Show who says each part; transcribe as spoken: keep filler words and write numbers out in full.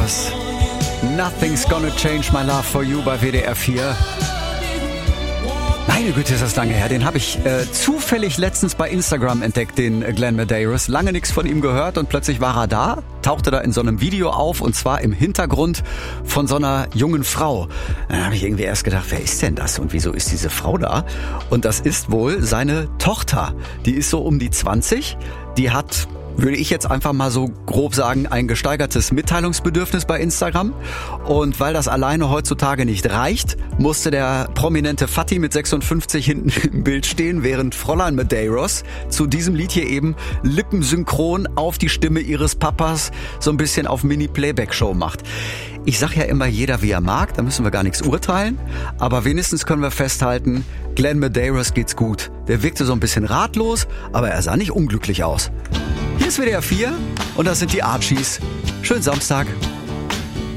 Speaker 1: Medeiros. Nothing's gonna change my love for you bei W D R vier. Meine Güte, ist das lange her. Den habe ich äh, zufällig letztens bei Instagram entdeckt, den äh, Glenn Medeiros. Lange nichts von ihm gehört und plötzlich war er da, tauchte da in so einem Video auf und zwar im Hintergrund von so einer jungen Frau. Dann habe ich irgendwie erst gedacht, wer ist denn das und wieso ist diese Frau da? Und das ist wohl seine Tochter. Die ist so um die zwanzig, die hat... würde ich jetzt einfach mal so grob sagen, ein gesteigertes Mitteilungsbedürfnis bei Instagram. Und weil das alleine heutzutage nicht reicht, musste der prominente Fatih mit sechsundfünfzig hinten im Bild stehen, während Fräulein Medeiros zu diesem Lied hier eben lippensynchron auf die Stimme ihres Papas so ein bisschen auf Mini-Playback-Show macht. Ich sag ja immer, jeder wie er mag, da müssen wir gar nichts urteilen. Aber wenigstens können wir festhalten, Glenn Medeiros geht's gut. Der wirkte so ein bisschen ratlos, aber er sah nicht unglücklich aus. Hier ist W D R vier und das sind die Archies. Schönen Samstag.